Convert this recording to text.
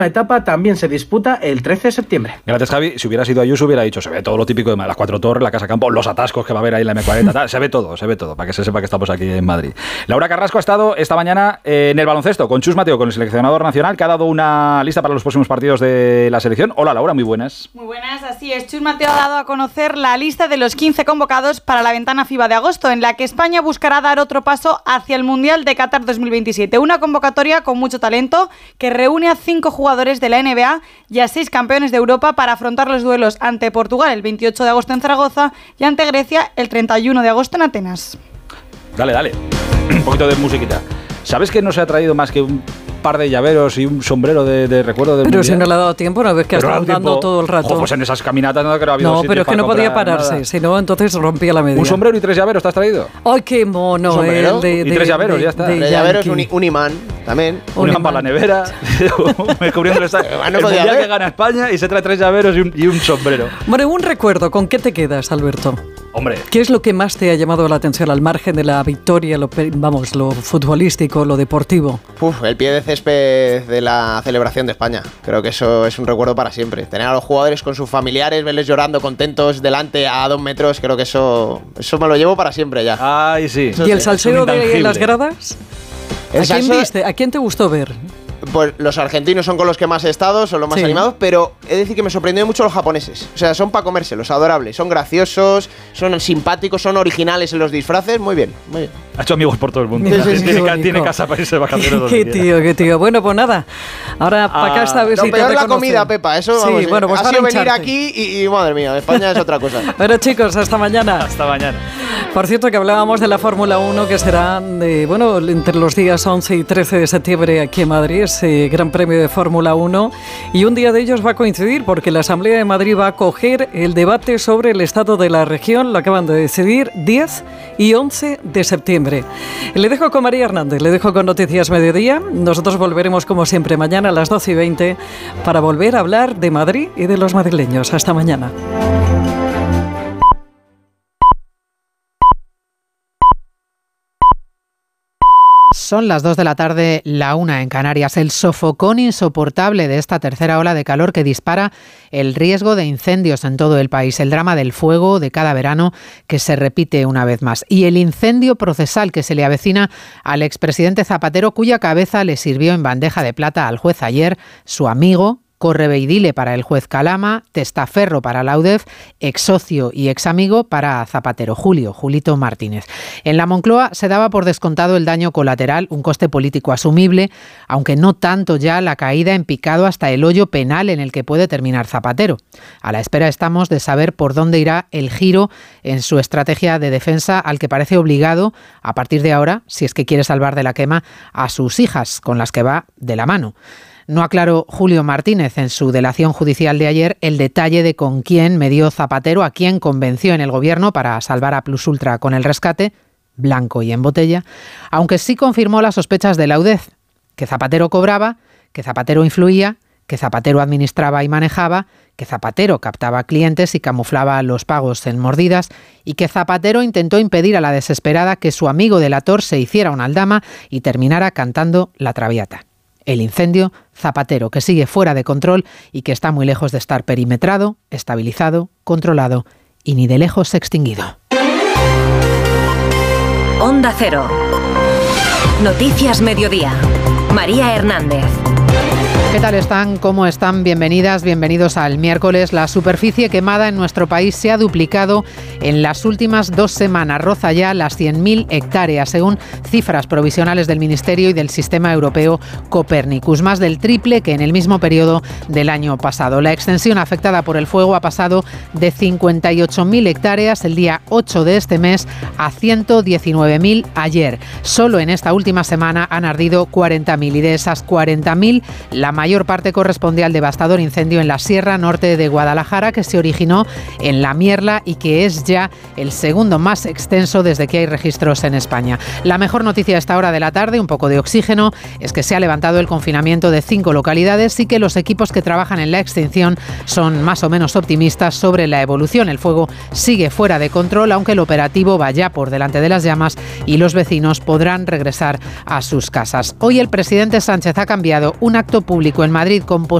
La etapa también se disputa el 13 de septiembre. Gracias, Javi. Si hubiera sido Ayuso, hubiera dicho, se ve todo lo típico de las Cuatro Torres, la Casa Campo, los atascos que va a haber ahí en la M40, tal. Se ve todo, para que se sepa que estamos aquí en Madrid. Laura Carrasco ha estado esta mañana en el baloncesto con Chus Mateo, con el seleccionador nacional, que ha dado una lista para los próximos partidos de la selección. Hola, Laura, muy buenas. Muy buenas, así es. Chus Mateo ha dado a conocer la lista de los 15 convocados para la ventana FIBA de agosto, en la que España buscará dar otro paso hacia el Mundial de Qatar 2027. Una convocatoria con mucho talento que reúne a 5 jugadores de la NBA y a 6 campeones de Europa para afrontar los duelos ante Portugal el 28 de agosto en Zaragoza y ante Grecia el 31 de agosto en Atenas. Dale. Un poquito de musiquita. ¿Sabes que no se ha traído más que un par de llaveros y un sombrero de recuerdo del Pero mundial? si no le ha dado tiempo, ¿no ves que está andando todo el rato? Ojo, pues en esas caminatas no creo que ha habido No, sitio pero es que para no podía comprar pararse, nada. si no, entonces rompía la media. ¿Un sombrero y 3 llaveros te has traído? ¡Ay, qué mono! Y 3 llaveros, ya está. 3 llaveros, un imán también. Un imán para la nevera, descubriendo el mundial que gana España y se trae 3 llaveros y un sombrero. Bueno, un recuerdo, ¿con qué te quedas, Alberto? Hombre. ¿Qué es lo que más te ha llamado la atención al margen de la victoria, lo futbolístico, lo deportivo? El pie de césped de la celebración de España. Creo que eso es un recuerdo para siempre. Tener a los jugadores con sus familiares, verles llorando contentos delante a 2 metros, creo que eso me lo llevo para siempre ya. Ay, sí. ¿Y el salseo de las gradas? ¿A quién viste? ¿A quién te gustó ver? Pues los argentinos son con los que más he estado, son los más animados, pero he de decir que me sorprendió mucho los japoneses. O sea, son para comérselos, adorables, son graciosos, son simpáticos, son originales en los disfraces, muy bien. Ha hecho amigos por todo el mundo. Tiene casa para irse de vacaciones. Qué tío. Bueno, pues nada. Ahora para acá esta vez. Lo peor la comida, Pepa. Eso sí, vamos, pues ha sido venir aquí y madre mía, España es otra cosa. Bueno, chicos, hasta mañana. Hasta mañana. Por cierto, que hablábamos de la Fórmula 1, que será entre los días 11 y 13 de septiembre aquí en Madrid, ese Gran Premio de Fórmula 1, y un día de ellos va a coincidir porque la Asamblea de Madrid va a acoger el debate sobre el estado de la región. Lo acaban de decidir 10 y 11 de septiembre. Le dejo con María Hernández, le dejo con Noticias Mediodía. Nosotros volveremos como siempre mañana a las 12:20 para volver a hablar de Madrid y de los madrileños. Hasta mañana. Son las 2 de la tarde, la 1 en Canarias. El sofocón insoportable de esta tercera ola de calor que dispara el riesgo de incendios en todo el país. El drama del fuego de cada verano que se repite una vez más. Y el incendio procesal que se le avecina al expresidente Zapatero, cuya cabeza le sirvió en bandeja de plata al juez ayer, su amigo, correveidile para el juez Calama, testaferro para la UDEF, ex socio y ex amigo para Zapatero, Julito Martínez. En la Moncloa se daba por descontado el daño colateral, un coste político asumible, aunque no tanto ya la caída en picado hasta el hoyo penal en el que puede terminar Zapatero. A la espera estamos de saber por dónde irá el giro en su estrategia de defensa, al que parece obligado, a partir de ahora, si es que quiere salvar de la quema a sus hijas, con las que va de la mano. No aclaró Julio Martínez en su delación judicial de ayer el detalle de con quién medió Zapatero, a quién convenció en el gobierno para salvar a Plus Ultra con el rescate, blanco y en botella, aunque sí confirmó las sospechas de la UDEF, que Zapatero cobraba, que Zapatero influía, que Zapatero administraba y manejaba, que Zapatero captaba clientes y camuflaba los pagos en mordidas, y que Zapatero intentó impedir a la desesperada que su amigo delator se hiciera una aldama y terminara cantando La Traviata. El incendio, Zapatero, que sigue fuera de control y que está muy lejos de estar perimetrado, estabilizado, controlado y ni de lejos extinguido. Onda Cero. Noticias Mediodía. María Hernández. ¿Qué tal están? ¿Cómo están? Bienvenidas, bienvenidos al miércoles. La superficie quemada en nuestro país se ha duplicado en las últimas 2 semanas. Roza ya las 100.000 hectáreas, según cifras provisionales del Ministerio y del Sistema Europeo Copernicus. Más del triple que en el mismo periodo del año pasado. La extensión afectada por el fuego ha pasado de 58.000 hectáreas el día 8 de este mes a 119.000 ayer. Solo en esta última semana han ardido 40.000 y de esas 40.000, la mayor parte corresponde al devastador incendio en la Sierra Norte de Guadalajara, que se originó en La Mierla y que es ya el segundo más extenso desde que hay registros en España. La mejor noticia a esta hora de la tarde, un poco de oxígeno, es que se ha levantado el confinamiento de 5 localidades y que los equipos que trabajan en la extinción son más o menos optimistas sobre la evolución. El fuego sigue fuera de control, aunque el operativo va ya por delante de las llamas y los vecinos podrán regresar a sus casas. Hoy el presidente Sánchez ha cambiado un acto público turístico en Madrid con